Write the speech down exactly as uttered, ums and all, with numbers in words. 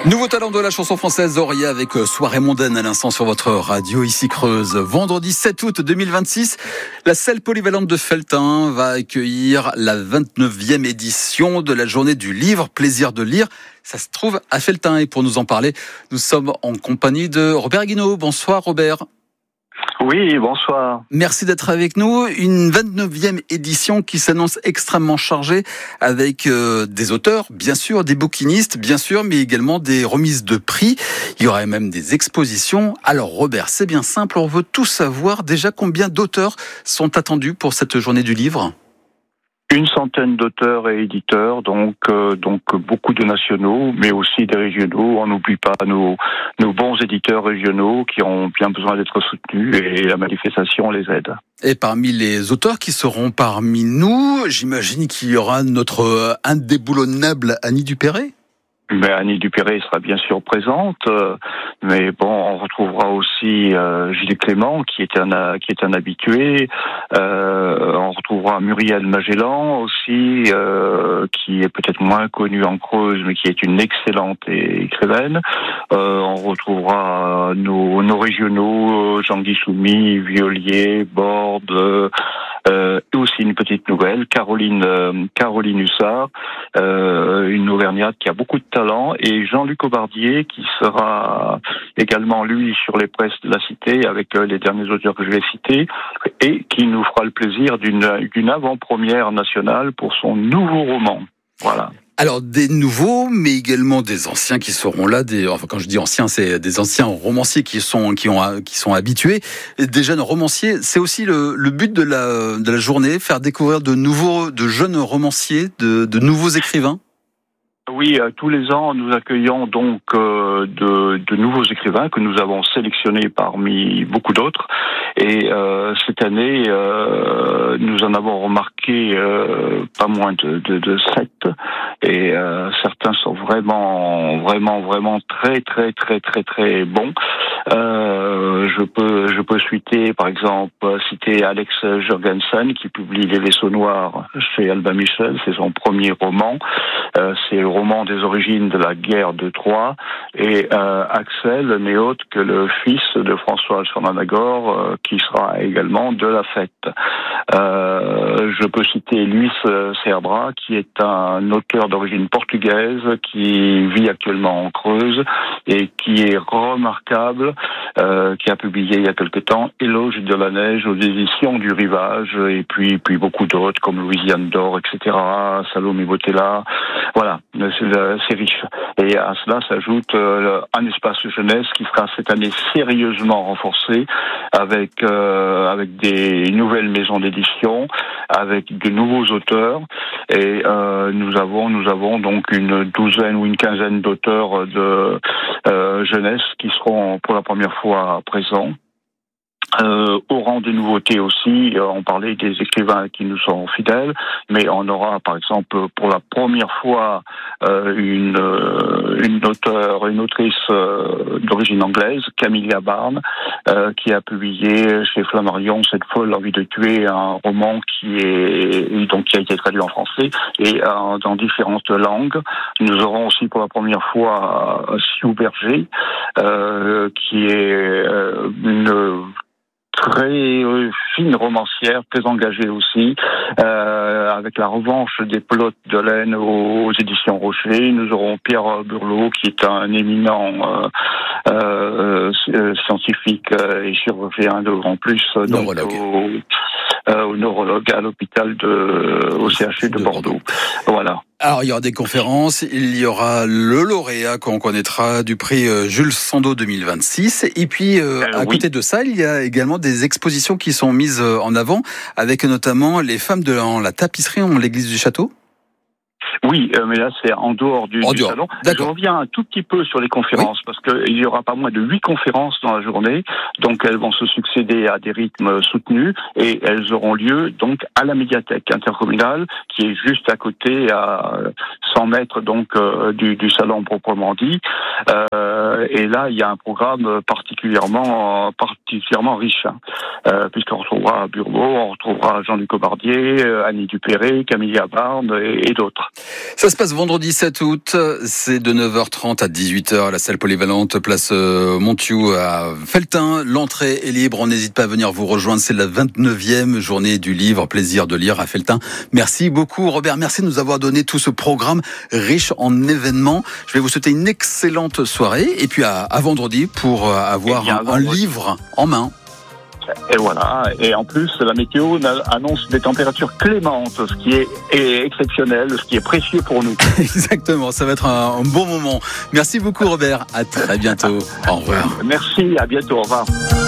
Nouveau talent de la chanson française, Auria avec Soirée mondaine à l'instant sur votre radio ici Creuse. Vendredi sept août deux mille vingt-six, la salle polyvalente de Felletin va accueillir la vingt-neuvième édition de la journée du livre, plaisir de lire. Ça se trouve à Felletin et pour nous en parler, nous sommes en compagnie de Robert Guinaud. Bonsoir Robert. Oui, bonsoir. Merci d'être avec nous. Une vingt-neuvième édition qui s'annonce extrêmement chargée avec euh, des auteurs, bien sûr, des bouquinistes, bien sûr, mais également des remises de prix. Il y aurait même des expositions. Alors Robert, c'est bien simple, on veut tout savoir. Déjà, combien d'auteurs sont attendus pour cette journée du livre ? Une centaine d'auteurs et éditeurs, donc euh, donc beaucoup de nationaux, mais aussi des régionaux. On n'oublie pas nos nos bons éditeurs régionaux qui ont bien besoin d'être soutenus et la manifestation les aide. Et parmi les auteurs qui seront parmi nous, j'imagine qu'il y aura notre indéboulonnable Annie Dupéré. Mais Annie Dupéré sera bien sûr présente, euh, mais bon, on retrouvera aussi euh, Gilles Clément, qui est un qui est un habitué. Euh, on retrouvera Muriel Magellan aussi, euh, qui est peut-être moins connue en Creuse, mais qui est une excellente écrivaine. Euh, on retrouvera nos nos régionaux, Jean-Guy Soumy, Violier, Borde. Euh, Euh, et aussi une petite nouvelle, Caroline euh, Caroline Hussard, euh, une Auvergnate qui a beaucoup de talent, et Jean-Luc Aubardier qui sera également lui sur les presses de la Cité avec euh, les derniers auteurs que je vais citer, et qui nous fera le plaisir d'une d'une avant-première nationale pour son nouveau roman. Voilà. Alors des nouveaux, mais également des anciens qui seront là. Des, enfin, quand je dis anciens, c'est des anciens romanciers qui sont qui ont qui sont habitués. Et des jeunes romanciers, c'est aussi le, le but de la de la journée, faire découvrir de nouveaux, de jeunes romanciers, de, de nouveaux écrivains. Oui, euh, tous les ans, nous accueillons donc euh, de, de nouveaux écrivains que nous avons sélectionnés parmi beaucoup d'autres. Et euh, cette année, euh, nous en avons remarqué euh, pas moins de, de, de sept. Et euh, certains sont vraiment, vraiment, vraiment très, très, très, très, très bons. Euh, je peux, je peux citer, par exemple, citer Alex Jurgensen qui publie Les Vaisseaux Noirs chez Albin Michel. C'est son premier roman. Euh, c'est le roman des origines de la guerre de Troie. Et euh, Axel n'est autre que le fils de François Chornanagor, euh, qui sera également de la fête. Euh, je peux citer Luis Seabra, qui est un auteur d'origine portugaise qui vit actuellement en Creuse et qui est remarquable, euh, qui a publié il y a quelque temps Éloge de la neige aux éditions du Rivage, et puis puis beaucoup d'autres comme Louisiane d'Or, et cetera, Salomé Botella. Voilà, c'est, c'est riche. Et à cela s'ajoute euh, un espace jeunesse qui sera cette année sérieusement renforcé avec euh, avec des nouvelles maisons d'édition, avec de nouveaux auteurs. Et euh, nous avons nous avons donc une douzaine ou une quinzaine d'auteurs de euh, jeunesse qui seront pour la première fois présents. Euh, au rang des nouveautés aussi, euh, on parlait des écrivains qui nous sont fidèles, mais on aura par exemple pour la première fois euh, une euh, une auteure, une autrice euh, d'origine anglaise, Camilla Barnes, euh, qui a publié chez Flammarion Cette folle envie de tuer, un roman qui est donc qui a été traduit en français et euh, dans différentes langues. Nous aurons aussi pour la première fois euh, Sue Berger, euh, qui est euh, une très euh, fine romancière, très engagée aussi, euh, avec La revanche des pelotes de laine aux, aux éditions Rocher. Nous aurons Pierre Burlot, qui est un éminent euh, euh, scientifique et chirurgien de grand plus, donc au, euh, au neurologue à l'hôpital de au C H U de, de Bordeaux. Bordeaux. Voilà. Alors, il y aura des conférences, il y aura le lauréat qu'on connaîtra du prix Jules Sandeau deux mille vingt-six. Et puis, euh, euh, à oui. côté de ça, il y a également des expositions qui sont mises en avant, avec notamment les femmes de la tapisserie en l'église du château. Oui, euh, mais là c'est en dehors du, en du dehors. salon. D'accord. Je reviens un tout petit peu sur les conférences, oui. parce qu'il y aura pas moins de huit conférences dans la journée, donc elles vont se succéder à des rythmes soutenus et elles auront lieu donc à la médiathèque intercommunale qui est juste à côté, à cent mètres donc euh, du, du salon proprement dit. Euh, et là il y a un programme particulièrement particulièrement particulièrement riche, hein, euh, puisqu'on retrouvera Burbo, on retrouvera Jean-Luc Aubardier, euh, Annie Dupéré, Camille Barne et, et d'autres. Ça se passe vendredi sept août, c'est de neuf heures trente à dix-huit heures, la salle polyvalente, place euh, Montiou à Felletin. L'entrée est libre, on n'hésite pas à venir vous rejoindre, c'est la vingt-neuvième journée du livre, plaisir de lire à Felletin. Merci beaucoup Robert, merci de nous avoir donné tout ce programme riche en événements. Je vais vous souhaiter une excellente soirée et puis à, à vendredi pour avoir bien, un, un livre en main. Et voilà, et en plus la météo annonce des températures clémentes, ce qui est, est exceptionnel, ce qui est précieux pour nous. Exactement, ça va être un, un bon moment. Merci beaucoup Robert, à très bientôt. Au revoir. Merci, à bientôt, au revoir.